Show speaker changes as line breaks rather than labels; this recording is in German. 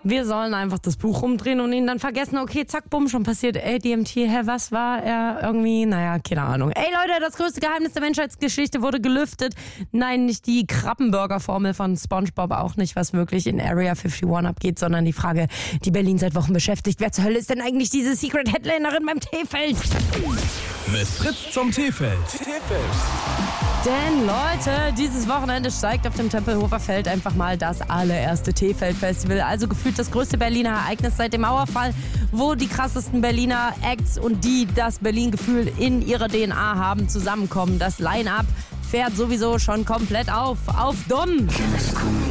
Wir sollen einfach das Buch umdrehen und ihn dann vergessen. Okay, zack, bumm, schon passiert. Ey, DMT, was war er irgendwie? Naja, keine Ahnung. Ey, Leute, das größte Geheimnis der Menschheitsgeschichte wurde gelüftet. Nein, nicht die Krabbenburger-Formel von SpongeBob, auch nicht, was wirklich in Area 51 abgeht, sondern die Frage, die Berlin seit Wochen beschäftigt. Wer zur Hölle ist denn eigentlich diese Secret Headlinerin beim T-Feld?
Mit Fritz zum T-Feld.
Denn Leute, dieses Wochenende steigt auf dem Tempelhofer Feld einfach mal das allererste T-Feld-Festival. Also gefühlt das größte Berliner Ereignis seit dem Mauerfall, wo die krassesten Berliner Acts und die das Berlin-Gefühl in ihrer DNA haben, zusammenkommen. Das Line-Up fährt sowieso schon komplett auf Dom.